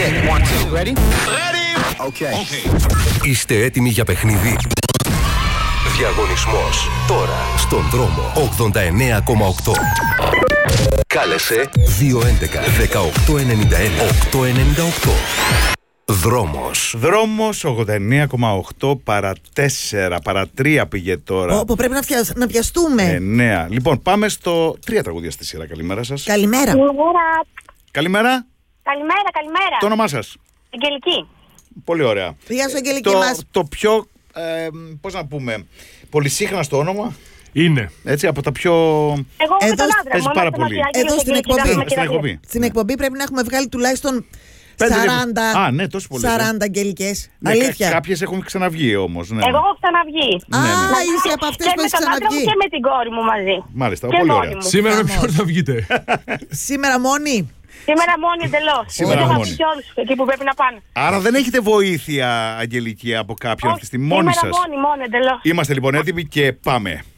Ready? Okay. Είστε έτοιμοι για παιχνίδι? Διαγωνισμός τώρα στον δρόμο 89,8. Κάλεσε 211 1891 898. Δρόμος 89,8 παρά 4, παρά 3 πήγε τώρα. Όπου πρέπει να πιαστούμε. 9. Λοιπόν, πάμε στο 3 τραγούδια στη σειρά. Καλημέρα σας. Καλημέρα. Καλημέρα. Καλημέρα. Το όνομά σας? Αγγελική. Πολύ ωραία. Γεια σου, Αγγελική μας. Το πιο, πώς να πούμε, πολυσύχναστο στο όνομα. Είναι. Έτσι, από τα πιο... Εγώ με τον άντρα παίζει μου. πάρα πολύ. Εδώ στην εκπομπή. Στην εκπομπή πρέπει να έχουμε βγάλει τουλάχιστον 40, ναι, τόσο πολύ. 40 αγγελικές. Ναι, αλήθεια. Κάποιες έχουν ξαναβγεί όμως. Ναι. Εγώ έχω ξαναβγεί. Είσαι από αυτές Και που με έχει τον άντρα μου ξαναβγεί. και με την κόρη μου μαζί. Μάλιστα, Και πολύ μόνη ωραία. μου. Σήμερα με ποιον θα βγείτε? Σήμερα μόνη. Σήμερα μόνη εντελώς. Σήμερα Δεν θα μόνη. αφήσει όλους εκεί που πρέπει να πάνε. Άρα δεν έχετε βοήθεια, Αγγελική, από κάποιον αυτή τη στιγμή, μόνοι σας. Σήμερα μόνη εντελώς. Είμαστε λοιπόν έτοιμοι και πάμε.